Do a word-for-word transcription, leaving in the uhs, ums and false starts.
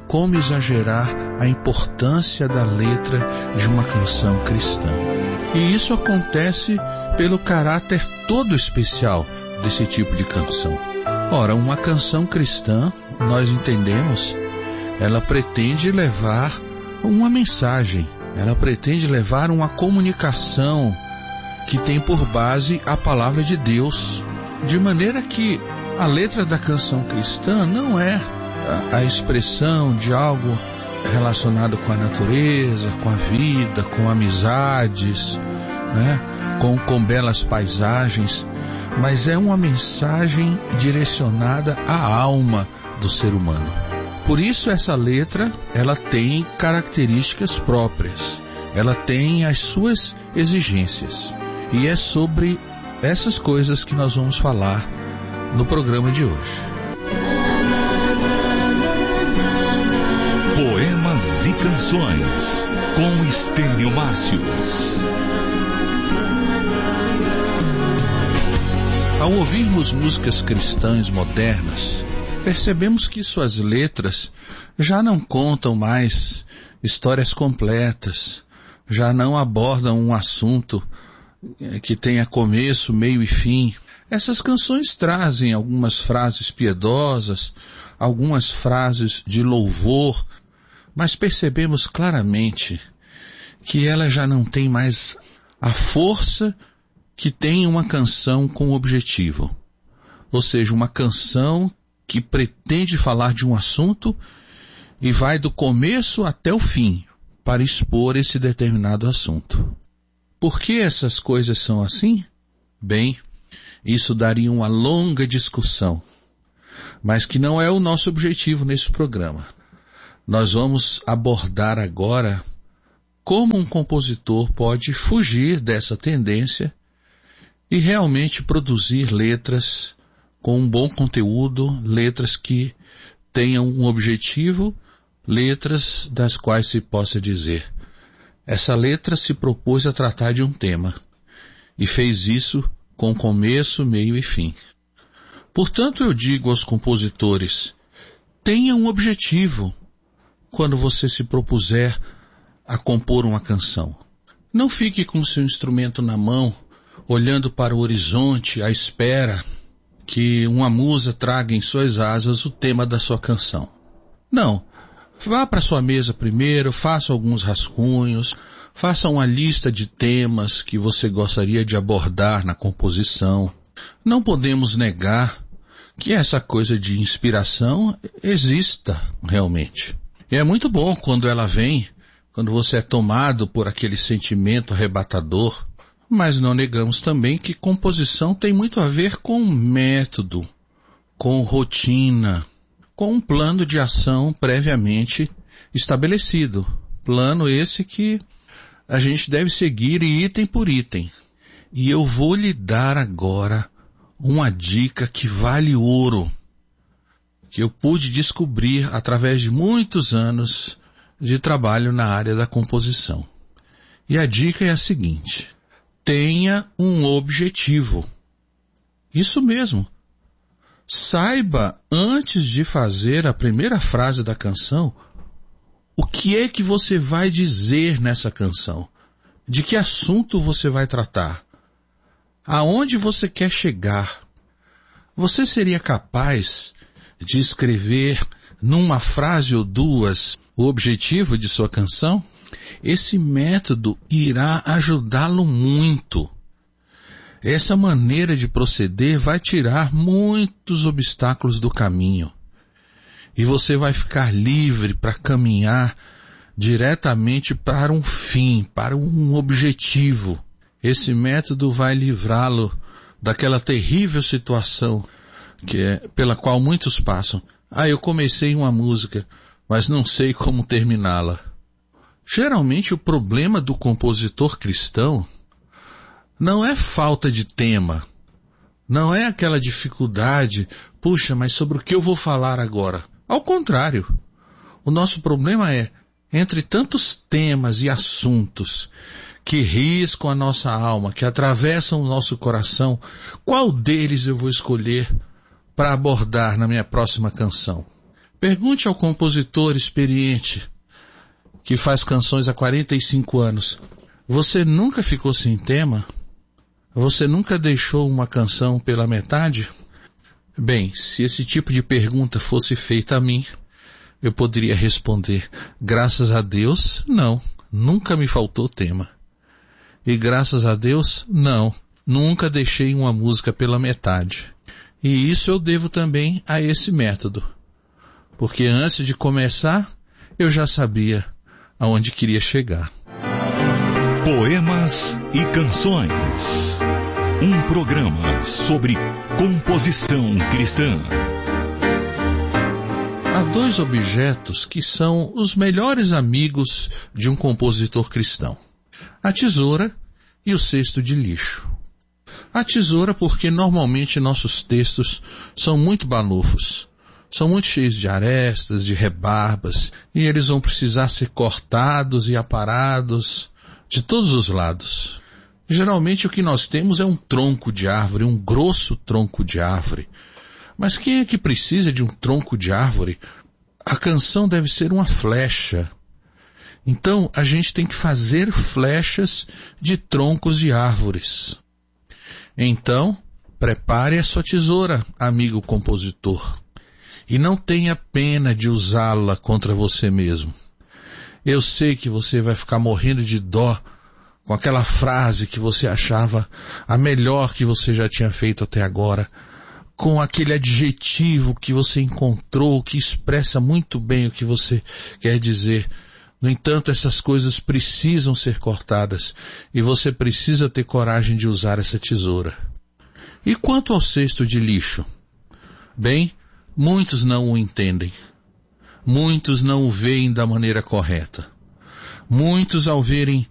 como exagerar a importância da letra de uma canção cristã. E isso acontece pelo caráter todo especial desse tipo de canção. Ora, uma canção cristã, nós entendemos, ela pretende levar uma mensagem, ela pretende levar uma comunicação que tem por base a palavra de Deus, de maneira que a letra da canção cristã não é a, a expressão de algo relacionado com a natureza, com a vida, com amizades, né? com, com belas paisagens, mas é uma mensagem direcionada à alma do ser humano. Por isso essa letra, ela tem características próprias, ela tem as suas exigências. E é sobre essas coisas que nós vamos falar no programa de hoje. Poemas e canções, com Estênio Márcios. Ao ouvirmos músicas cristãs modernas, percebemos que suas letras já não contam mais histórias completas, já não abordam um assunto que tenha começo, meio e fim. Essas canções trazem algumas frases piedosas, algumas frases de louvor, mas percebemos claramente que ela já não tem mais a força que tem uma canção com objetivo. Ou seja, uma canção que pretende falar de um assunto e vai do começo até o fim para expor esse determinado assunto. Por que essas coisas são assim? Bem, isso daria uma longa discussão, mas que não é o nosso objetivo nesse programa. Nós vamos abordar agora como um compositor pode fugir dessa tendência e realmente produzir letras com um bom conteúdo, letras que tenham um objetivo, letras das quais se possa dizer: essa letra se propôs a tratar de um tema, e fez isso com começo, meio e fim. Portanto, eu digo aos compositores, tenha um objetivo quando você se propuser a compor uma canção. Não fique com seu instrumento na mão, olhando para o horizonte, à espera que uma musa traga em suas asas o tema da sua canção. Não. Vá para sua mesa primeiro, faça alguns rascunhos, faça uma lista de temas que você gostaria de abordar na composição. Não podemos negar que essa coisa de inspiração exista realmente. E é muito bom quando ela vem, quando você é tomado por aquele sentimento arrebatador, mas não negamos também que composição tem muito a ver com método, com rotina, com um plano de ação previamente estabelecido. Plano esse que a gente deve seguir item por item. E eu vou lhe dar agora uma dica que vale ouro, que eu pude descobrir através de muitos anos de trabalho na área da composição. E a dica é a seguinte: tenha um objetivo. Isso mesmo. Saiba, antes de fazer a primeira frase da canção, o que é que você vai dizer nessa canção? De que assunto você vai tratar? Aonde você quer chegar? Você seria capaz de escrever numa frase ou duas o objetivo de sua canção? Esse método irá ajudá-lo muito. Essa maneira de proceder vai tirar muitos obstáculos do caminho. E você vai ficar livre para caminhar diretamente para um fim, para um objetivo. Esse método vai livrá-lo daquela terrível situação que é, pela qual muitos passam. Ah, eu comecei uma música, mas não sei como terminá-la. Geralmente o problema do compositor cristão não é falta de tema, não é aquela dificuldade, puxa, mas sobre o que eu vou falar agora? Ao contrário, o nosso problema é, entre tantos temas e assuntos que riscam a nossa alma, que atravessam o nosso coração, qual deles eu vou escolher para abordar na minha próxima canção? Pergunte ao compositor experiente que faz canções há quarenta e cinco anos. Você nunca ficou sem tema? Você nunca deixou uma canção pela metade? Bem, se esse tipo de pergunta fosse feita a mim, eu poderia responder, graças a Deus, não, nunca me faltou tema. E graças a Deus, não, nunca deixei uma música pela metade. E isso eu devo também a esse método. Porque antes de começar, eu já sabia aonde queria chegar. Poemas e Canções. Um programa sobre composição cristã. Há dois objetos que são os melhores amigos de um compositor cristão. A tesoura e o cesto de lixo. A tesoura porque normalmente nossos textos são muito balofos. São muito cheios de arestas, de rebarbas, e eles vão precisar ser cortados e aparados de todos os lados. Geralmente o que nós temos é um tronco de árvore, um grosso tronco de árvore. Mas quem é que precisa de um tronco de árvore? A canção deve ser uma flecha. Então a gente tem que fazer flechas de troncos de árvores. Então, prepare a sua tesoura, amigo compositor. E não tenha pena de usá-la contra você mesmo. Eu sei que você vai ficar morrendo de dó com aquela frase que você achava a melhor que você já tinha feito até agora, com aquele adjetivo que você encontrou, que expressa muito bem o que você quer dizer. No entanto, essas coisas precisam ser cortadas e você precisa ter coragem de usar essa tesoura. E quanto ao cesto de lixo? Bem, muitos não o entendem. Muitos não o veem da maneira correta. Muitos, ao verem